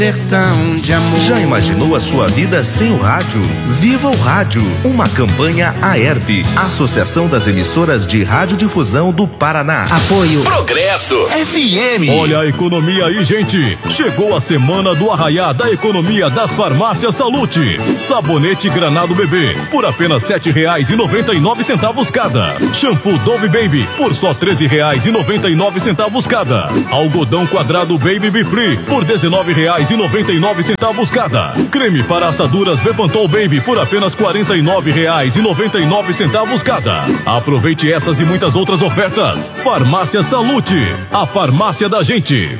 Sertão de amor. Já imaginou a sua vida sem o rádio? Viva o Rádio, uma campanha AERB, Associação das Emissoras de Radiodifusão do Paraná. Apoio Progresso FM. Olha a economia aí, gente. Chegou a semana do arraiá da economia das farmácias Salute. Sabonete Granado Bebê por apenas R$7,99 cada. Shampoo Dove Baby por só R$13,99 cada. Algodão quadrado Baby Be Free por R$19,99 cada. Creme para assaduras Bepantol Baby por apenas R$49,99 cada. Aproveite essas e muitas outras ofertas. Farmácia Salute, a farmácia da gente.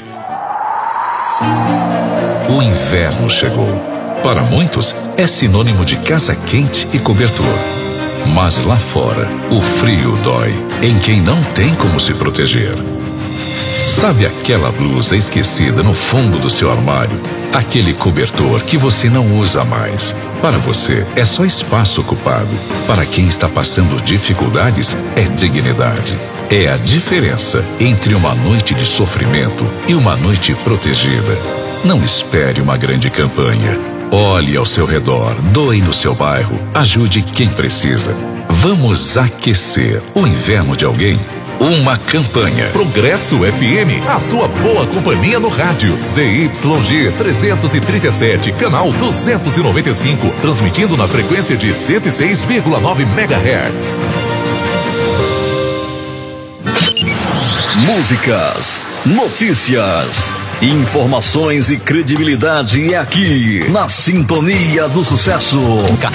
O inverno chegou. Para muitos, é sinônimo de casa quente e cobertor. Mas lá fora, o frio dói em quem não tem como se proteger. Sabe aquela blusa esquecida no fundo do seu armário? Aquele cobertor que você não usa mais. Para você, é só espaço ocupado. Para quem está passando dificuldades, é dignidade. É a diferença entre uma noite de sofrimento e uma noite protegida. Não espere uma grande campanha. Olhe ao seu redor, doe no seu bairro, ajude quem precisa. Vamos aquecer o inverno de alguém. Uma campanha. Progresso FM, a sua boa companhia no rádio. ZYG 337, canal 295, transmitindo na frequência de 106,9 MHz. Músicas, notícias, informações e credibilidade é aqui, na Sintonia do Sucesso.